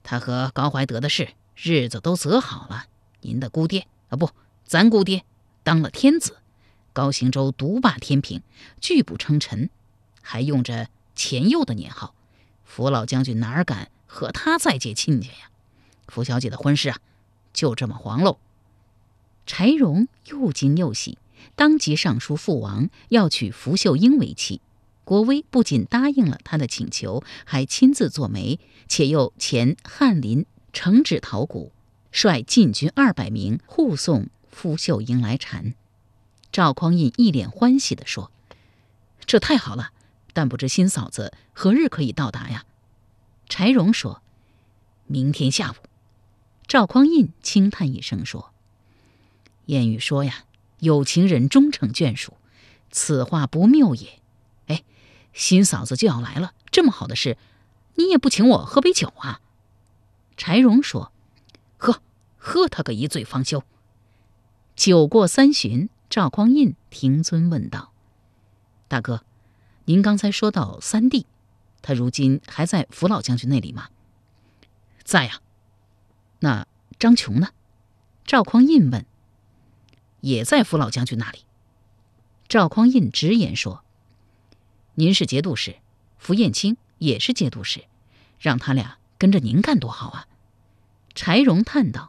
他和高怀德的事日子都择好了，您的姑爹咱姑爹当了天子，高行州独霸天平，拒不称臣，还用着前右的年号，福老将军哪儿敢和他再结亲家呀？福小姐的婚事啊，就这么黄喽。柴荣又惊又喜，当即上书父王，要娶福秀英为妻。国威不仅答应了他的请求，还亲自作媒，且又前翰林承旨陶谷，率禁军200名护送福秀英来缠。赵匡胤一脸欢喜地说：“这太好了，但不知新嫂子何日可以到达呀？”柴荣说：“明天下午。”赵匡胤轻叹一声说：“谚语说呀，有情人终成眷属，此话不谬也。新嫂子就要来了，这么好的事，你也不请我喝杯酒啊？”柴荣说：“喝他个一醉方休。”酒过3巡，赵匡胤停尊问道：“大哥，您刚才说到三弟，他如今还在福老将军那里吗？”“在呀。”“那张琼呢？”赵匡胤问。“也在福老将军那里。”赵匡胤直言说：“您是节度使，符彦卿也是节度使，让他俩跟着您干多好啊。”柴荣叹道：“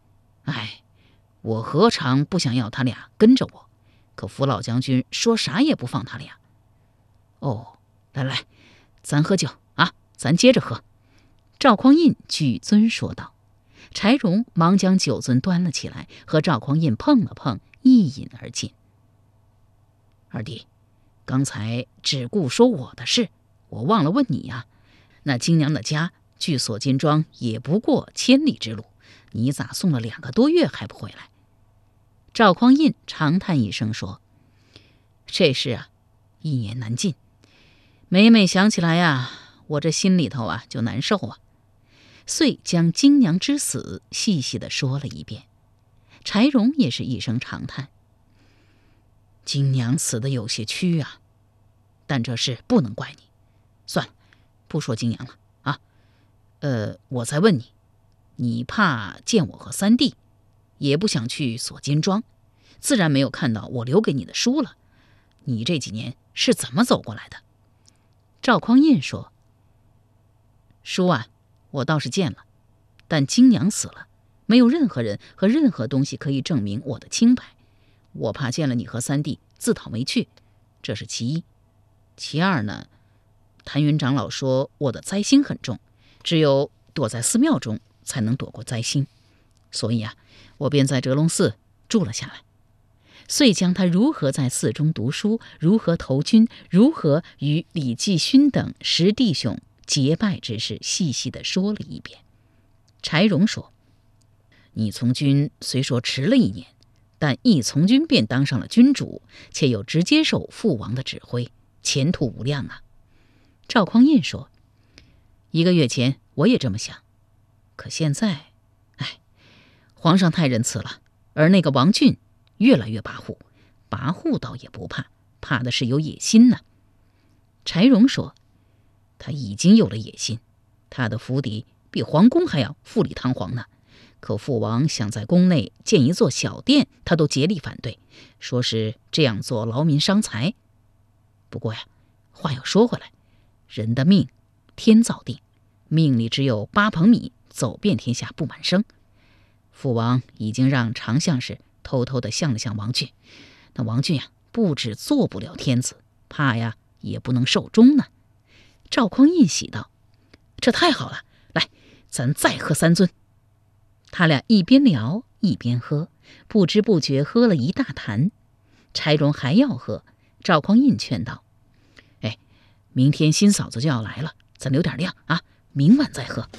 我何尝不想要他俩跟着我，可福老将军说啥也不放他俩。”“哦，来，咱喝酒啊，咱接着喝。”赵匡胤举樽说道。柴荣忙将酒樽端了起来，和赵匡胤碰了碰，一饮而尽。“二弟，刚才只顾说我的事，我忘了问你呀。那金娘的家距锁金庄也不过1000里之路，你咋送了2个多月还不回来？”赵匡胤长叹一声说：“这事啊，一言难尽。每每想起来呀，我这心里头啊就难受啊。”遂将金娘之死细细地说了一遍。柴荣也是一声长叹：“金娘死得有些屈啊，但这事不能怪你。算了，不说金娘了啊。我再问你，你怕见我和三弟，也不想去锁金庄，自然没有看到我留给你的书了。你这几年是怎么走过来的？”赵匡胤说：“书啊，我倒是见了，但金娘死了，没有任何人和任何东西可以证明我的清白。我怕见了你和三弟自讨没趣，这是其一。其二呢，谭云长老说我的灾星很重，只有躲在寺庙中才能躲过灾星，所以啊，我便在哲龙寺住了下来。”遂将他如何在寺中读书，如何投军，如何与李继勋等10弟兄结拜之事细细地说了一遍。柴荣说：“你从军虽说迟了1年，但一从军便当上了军主，且又直接受父王的指挥，前途无量啊。”赵匡胤说：“1个月前我也这么想，可现在，皇上太仁慈了，而那个王俊越来越跋扈倒也不怕，怕的是有野心呢。”柴荣说：“他已经有了野心，他的府邸比皇宫还要富丽堂皇呢。可父王想在宫内建一座小殿，他都竭力反对，说是这样做劳民伤财。不过呀，话又说回来，人的命天造定，命里只有8捧米，走遍天下不满生。父王已经让常相士偷偷地向了向王俊，那王俊呀，不止做不了天子，怕呀也不能寿终呢。”赵匡胤喜道：“这太好了，来，咱再喝3樽。”他俩一边聊一边喝，不知不觉喝了一大坛。柴荣还要喝，赵匡胤劝道：“明天新嫂子就要来了，咱留点量啊，明晚再喝。”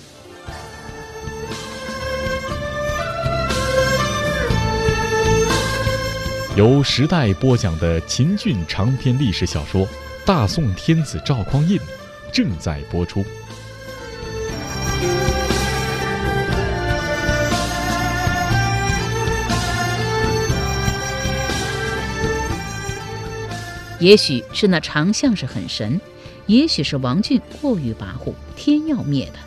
由时代播讲的秦俊长篇历史小说《大宋天子赵匡胤》正在播出。 也许是那常相是很神，也许是王俊过于跋扈，天要灭的，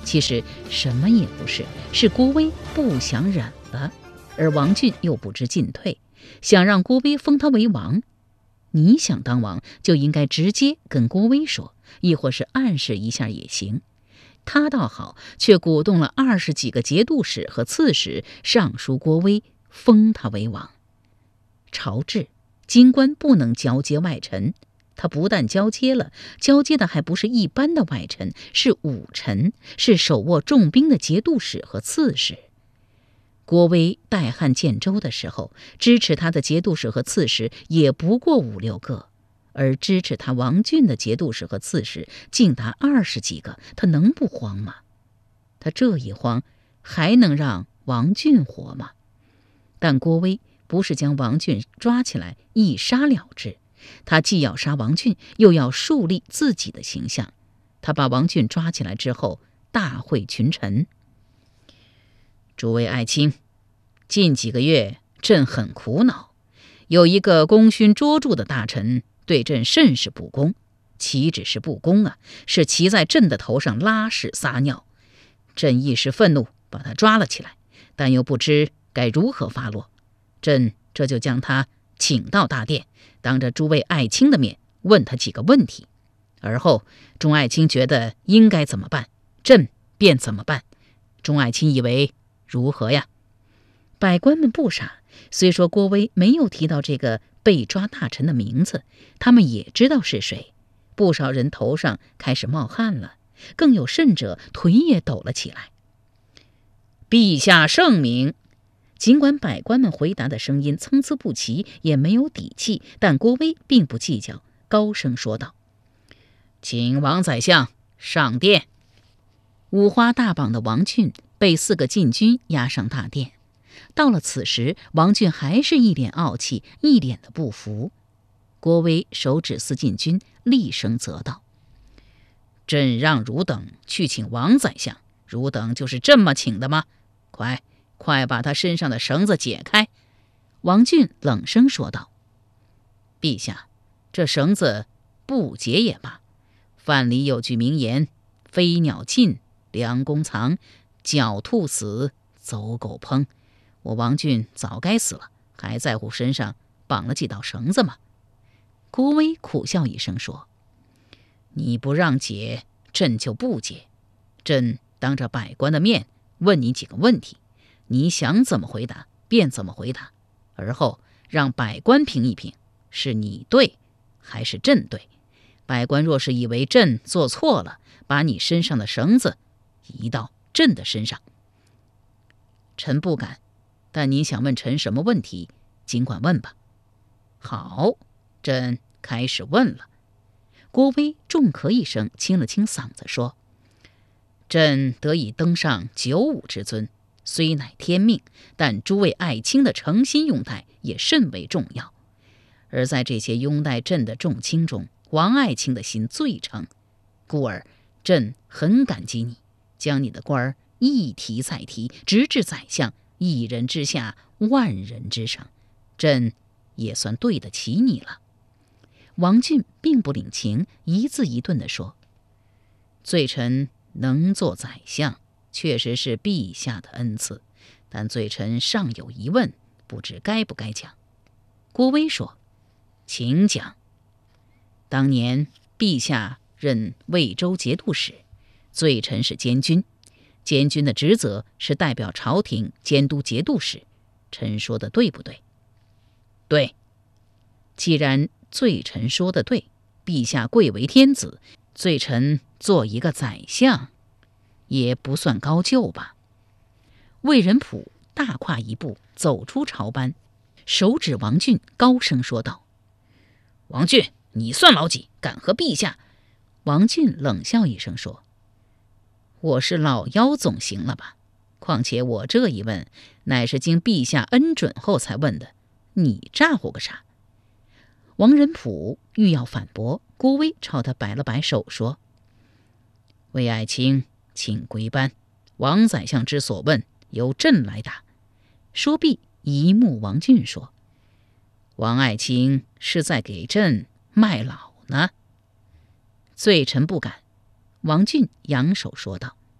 其实什么也不是，是郭威不想忍了，而王俊又不知进退，想让郭威封他为王。你想当王，就应该直接跟郭威说，亦或是暗示一下也行。他倒好，却鼓动了20几个节度使和刺史上书郭威，封他为王。朝制，京官不能交接外臣，他不但交接了，交接的还不是一般的外臣，是武臣，是手握重兵的节度使和刺史。郭威代汉建州的时候，支持他的节度使和刺史也不过5、6个，而支持他王俊的节度使和刺史竟达20几个，他能不慌吗？他这一慌，还能让王俊活吗？但郭威不是将王俊抓起来一杀了之，他既要杀王俊，又要树立自己的形象。他把王俊抓起来之后，大会群臣：诸位爱卿，近几个月朕很苦恼，有一个功勋卓著的大臣对朕甚是不公，岂止是不公啊，是骑在朕的头上拉屎撒尿。朕一时愤怒，把他抓了起来，但又不知该如何发落。朕这就将他请到大殿，当着诸位爱卿的面问他几个问题，而后众爱卿觉得应该怎么办，朕便怎么办。众爱卿以为如何呀？百官们不傻，虽说郭威没有提到这个被抓大臣的名字，他们也知道是谁。不少人头上开始冒汗了，更有甚者腿也抖了起来。陛下圣明。尽管百官们回答的声音参差不齐，也没有底气，但郭威并不计较，高声说道：请王宰相上殿。五花大绑的王俊被4个禁军押上大殿。到了此时，王俊还是一脸傲气，一脸的不服。郭威手指4禁军，厉声责道：朕让汝等去请王宰相，汝等就是这么请的吗？快把他身上的绳子解开！王俊冷声说道：陛下，这绳子不解也罢。范蠡有句名言：飞鸟尽，良弓藏，狡兔死，走狗烹。我王俊早该死了，还在乎身上绑了几道绳子吗？郭威苦笑一声说：你不让解，朕就不解。朕当着百官的面问你几个问题，你想怎么回答便怎么回答，而后让百官评一评，是你对还是朕对。百官若是以为朕做错了，把你身上的绳子移到朕的身上。臣不敢，但您想问臣什么问题，尽管问吧。好，朕开始问了。郭威重咳一声，清了清嗓子说：朕得以登上95之尊，虽乃天命，但诸位爱卿的诚心拥戴也甚为重要。而在这些拥戴朕的众卿中，王爱卿的心最诚，故而朕很感激你，将你的官儿一提再提，直至宰相，一人之下，万人之上，朕也算对得起你了。王俊并不领情，一字一顿地说：罪臣能做宰相，确实是陛下的恩赐，但罪臣尚有疑问，不知该不该讲。郭威说：请讲。当年陛下任魏州节度使，罪臣是监军，监军的职责是代表朝廷监督节度使，臣说的对不对？对。既然罪臣说的对，陛下贵为天子，罪臣做一个宰相也不算高就吧。魏仁溥大跨一步走出朝班，手指王俊，高声说道：王俊，你算老几，敢和陛下？王俊冷笑一声说：我是老妖总行了吧？况且我这一问，乃是经陛下恩准后才问的，你咋呼个啥？王仁溥欲要反驳，郭威朝他摆了摆手说：魏爱卿请归班，王宰相之所问，由朕来答。说毕，一目王俊说：王爱卿是在给朕卖老呢？罪臣不敢。王俊扬手说道。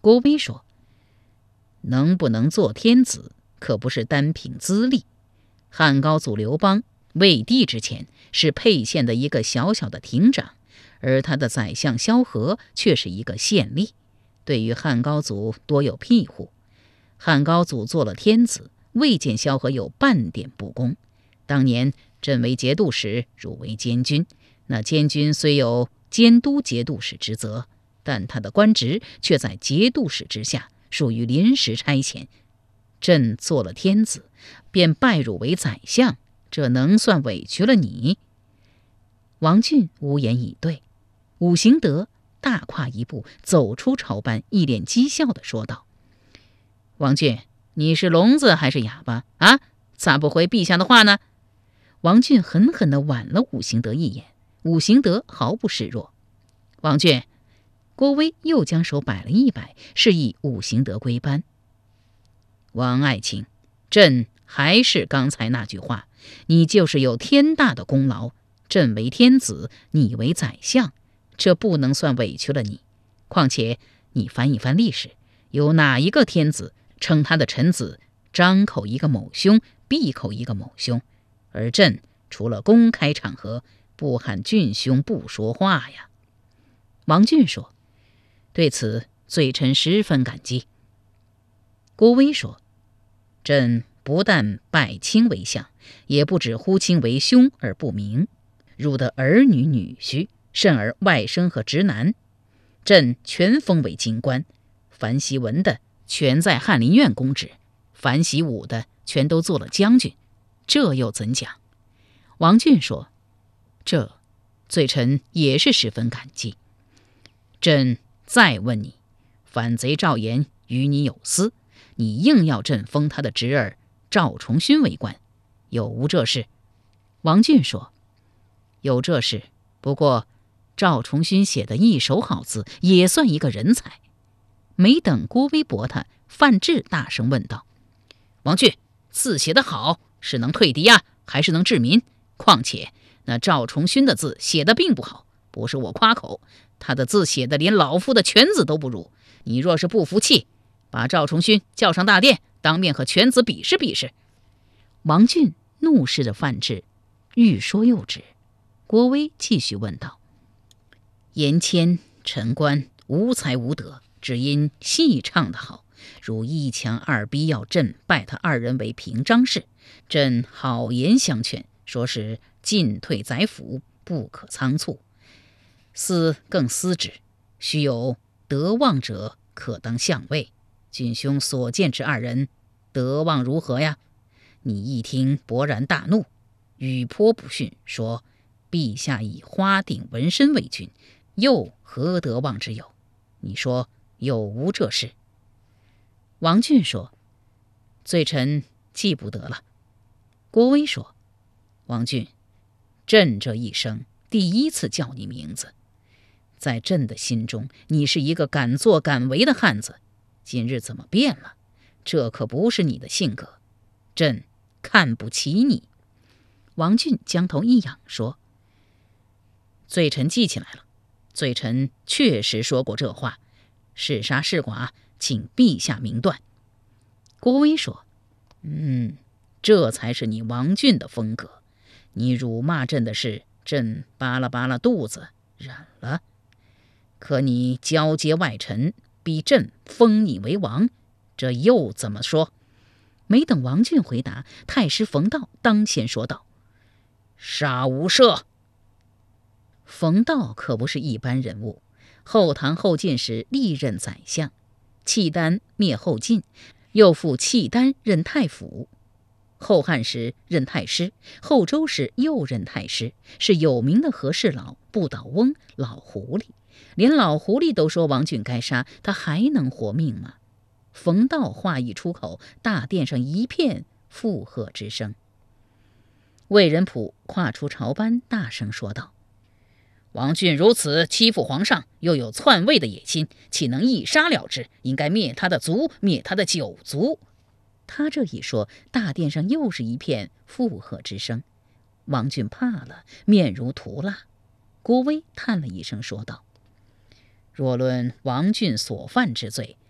郭威说：“能不能做天子，可不是单凭资历。汉高祖刘邦魏帝之前是沛县的一个小小的亭长，而他的宰相萧何却是一个县吏，对于汉高祖多有庇护。汉高祖做了天子，未见萧何有半点不公。当年朕为节度使，汝为监军，那监军虽有监督节度使之责，但他的官职却在节度使之下，属于临时差遣。朕做了天子，便拜汝为宰相，这能算委屈了你？”王俊无言以对。伍行德大跨一步走出朝班，一脸讥笑地说道：“王俊，你是聋子还是哑巴啊？咋不回陛下的话呢？”王俊狠狠地剜了伍行德一眼，伍行德毫不示弱。王俊，郭威又将手摆了一摆，示意伍行德归班。王爱卿，朕还是刚才那句话，你就是有天大的功劳，朕为天子，你为宰相，这不能算委屈了你。况且你翻一翻历史，有哪一个天子称他的臣子张口一个某兄，闭口一个某兄？而朕除了公开场合，不喊郡兄不说话呀。王俊说：“对此罪臣十分感激。”郭威说：“朕不但拜卿为相，也不只呼卿为兄而不明。汝的儿女女婿，甚而外甥和侄男，朕全封为京官。樊习文的全在翰林院供职，樊习武的全都做了将军，这又怎讲？”王俊说：“这罪臣也是十分感激。朕再问你，反贼赵岩与你有私，你硬要朕封他的侄儿赵重勋为官，有无这事？”王俊说：“有这事，不过赵重勋写的一手好字，也算一个人才。”没等郭威驳他，范质大声问道：“王俊，字写得好，是能退敌啊，还是能治民？况且那赵重勋的字写得并不好，不是我夸口，他的字写的连老夫的犬子都不如。你若是不服气，把赵重勋叫上大殿，当面和犬子比试比试。”王俊怒视着范质，欲说又止。郭威继续问道：“言谦臣官无才无德，只因戏唱得好，如一强二逼要朕拜他二人为平章事，朕好言相劝，说是进退宰辅，不可仓促。思更思之，须有德望者可当相位。郡兄所见之二人，德望如何呀？”你一听，勃然大怒，语颇不逊，说：“陛下以花锭纹身为君，又何德望之有？你说有无这事？”王俊说：“罪臣记不得了。”郭威说：“王俊，朕这一生第一次叫你名字，在朕的心中，你是一个敢作敢为的汉子。今日怎么变了？这可不是你的性格，朕看不起你。”王俊将头一仰说：“罪臣记起来了，罪臣确实说过这话，是杀是剐，请陛下明断。”郭威说：“这才是你王俊的风格。你辱骂朕的事，朕扒拉扒拉肚子忍了。可你交接外臣，逼朕封你为王，这又怎么说？”没等王俊回答，太师冯道当先说道：“杀无赦！”冯道可不是一般人物，后唐后晋时历任宰相，契丹灭后晋，又复契丹任太府，后汉时任太师，后周时又任太师，是有名的和事佬、不倒翁、老狐狸。连老狐狸都说王俊该杀，他还能活命吗？冯道话一出口，大殿上一片附和之声。魏仁溥跨出朝班，大声说道：“王俊如此欺负皇上，又有篡位的野心，岂能一杀了之？应该灭他的族，灭他的九族。”他这一说，大殿上又是一片附和之声。王俊怕了，面如涂蜡。郭威叹了一声说道：“若论王俊所犯之罪，